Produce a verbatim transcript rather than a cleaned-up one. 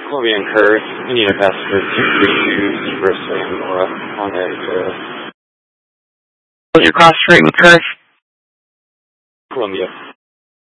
Columbia and Curve, Indiana Passenger two three two, Zebra Sam Nora, on A. What's your cross rate and Curve? Columbia.